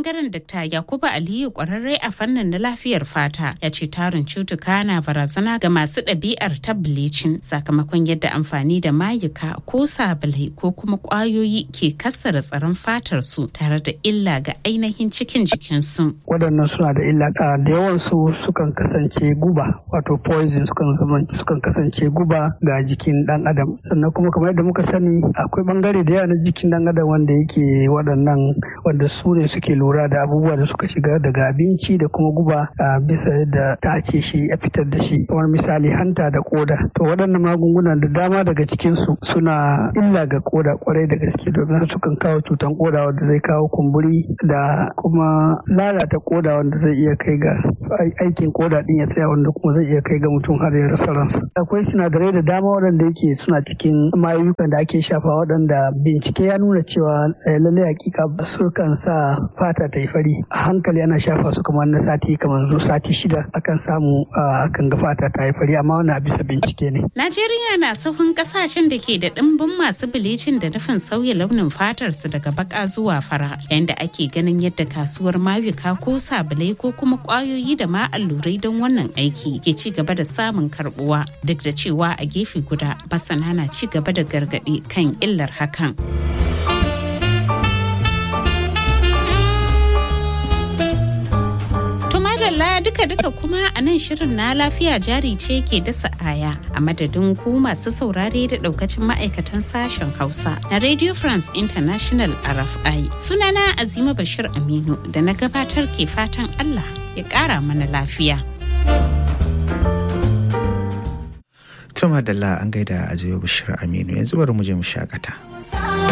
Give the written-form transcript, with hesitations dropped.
bangaren Dr. Yakubu Aliyu kwararre a fannin na lafiyar fata ya ce tarin cutuka na barazana ga masu ɗabi'ar ta bleaching sakamakon yadda amfani da mayuka ko sabulai ko kuma ƙwayoyi ke kassara tsaron fatar su tare da illa ga ainihin cikin jikinsu. Waɗannan suna da illa da yawan su sukan kasance guba wato poison sukan kasance guba ga jikin ɗan adam. Sannan kuma kamar yadda muka sani akwai bangare da yawa na jikin ɗan adam wanda yake waɗannan wanda su ne suke lura da abubuwa da suka shiga daga abinci da kuma guba bisa yadda ta ce shi a fitar da shi kamar misali hanta da koda. To waɗannan magunguna da dama daga cikinsu suna illa ga koda kwarai da gaske domin sukan kawo cutan koda wanda zai kawo kumburi da kuma lalata koda wanda zai iya kai ga aikin koda din ya tsaya wanda kuma zai iya kai ga mutum har ya rasa ransa. Akwai sinadarai da dama waɗanda yake suna cikin mayukan da ake shafa waɗanda bincike ya nuna cewa lallai hakika su kan sa fata ta yi fari. A hankali ana shafa su kamar na sati kamar zo sati 6 akan samu akan ga fata ta yi fari amma wannan bisa bincike ne. Najeriya na sahun kasashen da ke da ɗimbin masu bilicin da nufin sauya launin fatarsu daga baka zuwa fara yayin da ake ganin yadda kasuwar mayuka ko sabulai ko kuma ƙwayoyi da ma allurai don wannan aiki ke ci gaba da samun karbuwa duk da cewa a gefe guda masana na ci gaba da gargaɗi kan illar hakan. Duka kuma a nan shirin na lafiya jari ce ke dasa aya a madadin ku masu saurare da daukacin ma'aikatan sashen Hausa na Radio France International RFI. Sunana Azima Bashir Aminu da na gabatar ke fatan Allah ya ƙara mana lafiya. Tuma Dalla an gaida Azima Bashir Aminu yanzu bari mu je mu shakata.